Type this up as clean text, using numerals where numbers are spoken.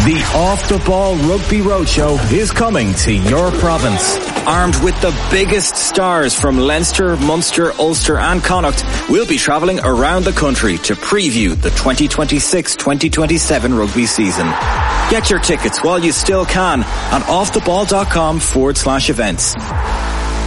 The Off the Ball Rugby Roadshow is coming to your province. Armed with the biggest stars from Leinster, Munster, Ulster and Connacht, we'll be travelling around the country to preview the 2026-2027 rugby season. Get your tickets while you still can on offtheball.com/events.